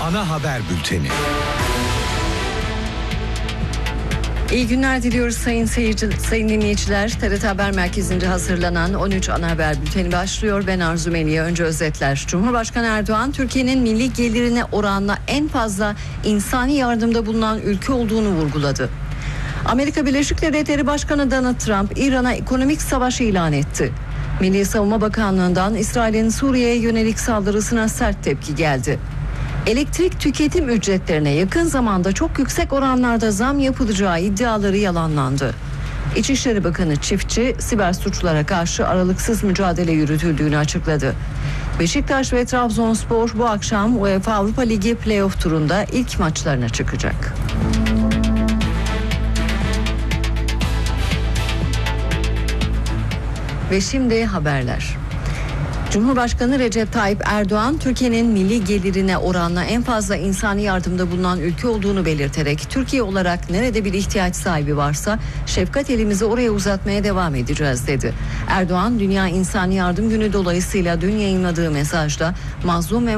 Ana haber bülteni. İyi günler diliyoruz sayın dinleyiciler. TRT Haber Merkezi'nde hazırlanan 13 ana haber bülteni başlıyor. Ben Arzu Meliye. Önce özetler. Cumhurbaşkanı Erdoğan, Türkiye'nin milli gelirine oranla en fazla insani yardımda bulunan ülke olduğunu vurguladı. Amerika Birleşik Devletleri Başkanı Donald Trump, İran'a ekonomik savaş ilan etti. Milli Savunma Bakanlığı'ndan İsrail'in Suriye'ye yönelik saldırısına sert tepki geldi. Elektrik tüketim ücretlerine yakın zamanda çok yüksek oranlarda zam yapılacağı iddiaları yalanlandı. İçişleri Bakanı Çiftçi, siber suçlara karşı aralıksız mücadele yürütüldüğünü açıkladı. Beşiktaş ve Trabzonspor bu akşam UEFA Avrupa Ligi playoff turunda ilk maçlarına çıkacak. Ve şimdi haberler. Cumhurbaşkanı Recep Tayyip Erdoğan, Türkiye'nin milli gelirine oranla en fazla insani yardımda bulunan ülke olduğunu belirterek, Türkiye olarak nerede bir ihtiyaç sahibi varsa şefkat elimizi oraya uzatmaya devam edeceğiz dedi. Erdoğan, Dünya İnsani Yardım Günü dolayısıyla dün yayınladığı mesajda mazlum ve